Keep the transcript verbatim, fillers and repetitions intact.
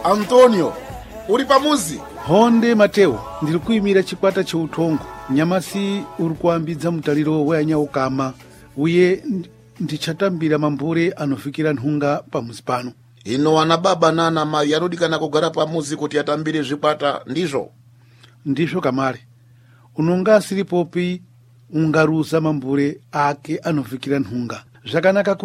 Antonio, uri pamuzi? Honde Mateo, ndiri kuimira chikwata cheutongo. Nyamasi uri kuambidza mutariro weanyaukama uye ndichatambira mambure anofikira nhunga pamuzi pano. Ino ana baba nana mai anodikana kugara pamuzi kuti atambire zvikwata ndizvo? Ndizvo kamare. Unonga asiripopi ungaruza mambure ake anofikira nhunga. Zvakanaka